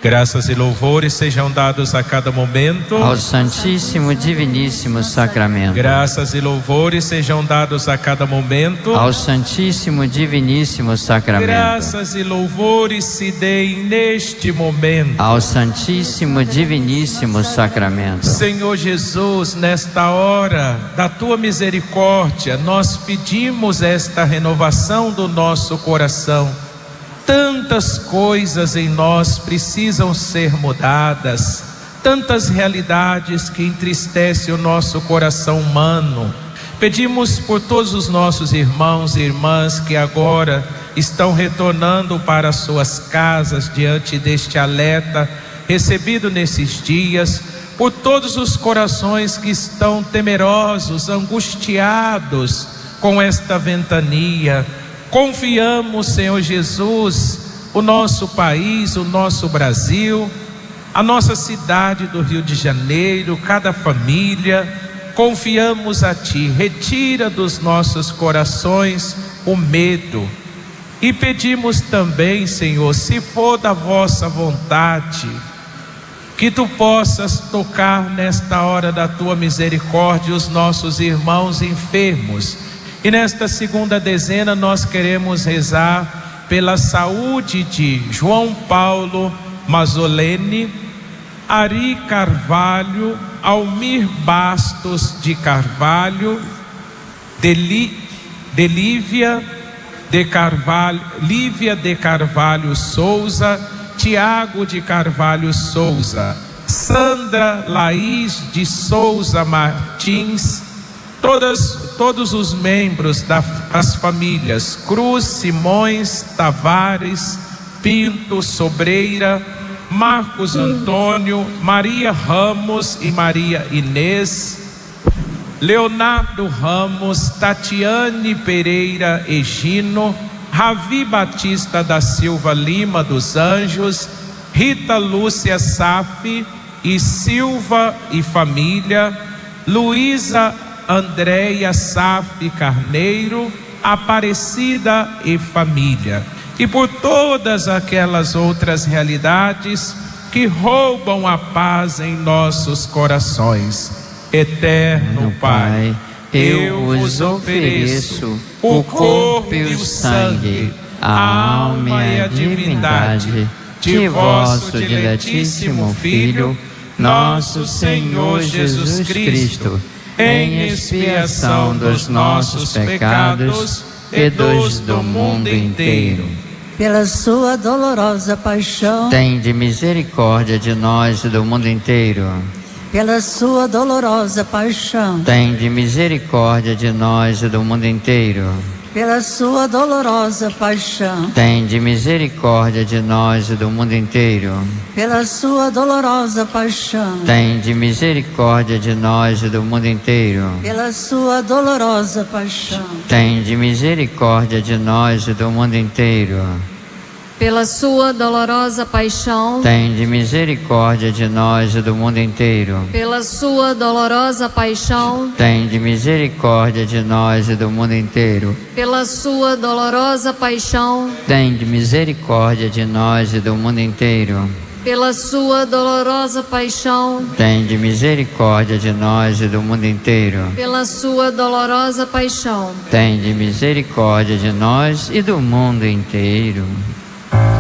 Graças e louvores sejam dados a cada momento ao Santíssimo Diviníssimo Sacramento. Graças e louvores sejam dados a cada momento ao Santíssimo Diviníssimo Sacramento. Graças e louvores se deem neste momento ao Santíssimo Diviníssimo Sacramento. Senhor Jesus, nesta hora da tua misericórdia, nós pedimos esta renovação do nosso coração. Tantas coisas em nós precisam ser mudadas, tantas realidades que entristecem o nosso coração humano. Pedimos por todos os nossos irmãos e irmãs que agora estão retornando para suas casas diante deste alerta recebido nesses dias, por todos os corações que estão temerosos, angustiados com esta ventania. Confiamos, Senhor Jesus, o nosso país, o nosso Brasil, a nossa cidade do Rio de Janeiro, cada família, confiamos a Ti. Retira dos nossos corações o medo. E pedimos também, Senhor, se for da vossa vontade, que Tu possas tocar nesta hora da Tua misericórdia os nossos irmãos enfermos. E nesta segunda dezena nós queremos rezar pela saúde de João Paulo Mazzoleni, Ari Carvalho, Almir Bastos de Carvalho, Lívia de Carvalho Souza, Tiago de Carvalho Souza, Sandra Laís de Souza Martins, todos os membros das famílias Cruz, Simões, Tavares, Pinto, Sobreira, Marcos Antônio, Maria Ramos e Maria Inês, Leonardo Ramos, Tatiane Pereira Egino, Ravi Batista da Silva Lima dos Anjos, Rita Lúcia Safi e Silva e família, Luísa Andréia Safi Carneiro, Aparecida e família, e por todas aquelas outras realidades que roubam a paz em nossos corações. Eterno Pai, eu vos ofereço o corpo e o sangue, a alma e a divindade de vosso diletíssimo Filho, nosso Senhor Jesus Cristo, em expiação dos nossos pecados e dos do mundo inteiro. Pela sua dolorosa paixão, tende misericórdia de nós e do mundo inteiro. Pela sua dolorosa paixão, tende misericórdia de nós e do mundo inteiro. Pela sua dolorosa paixão, tende misericórdia de nós e do mundo inteiro. Pela sua dolorosa paixão, tende misericórdia de nós e do mundo inteiro. Pela sua dolorosa paixão, tende misericórdia de nós e do mundo inteiro. Pela sua dolorosa paixão, tende misericórdia de nós e do mundo inteiro. Pela sua dolorosa paixão, tende misericórdia de nós e do mundo inteiro. Pela sua dolorosa paixão, tende misericórdia de nós e do mundo inteiro. Pela sua dolorosa paixão, tende misericórdia de nós e do mundo inteiro. Pela sua dolorosa paixão, tende misericórdia de nós e do mundo inteiro.